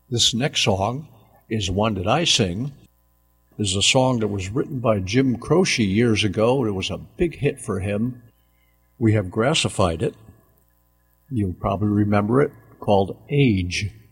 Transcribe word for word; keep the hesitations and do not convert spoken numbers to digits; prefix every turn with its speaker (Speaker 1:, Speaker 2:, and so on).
Speaker 1: This next song is one that I sing. This is a song that was written by Jim Croce years ago. It was a big hit for him. We have grassified it. You'll probably remember it, called Age.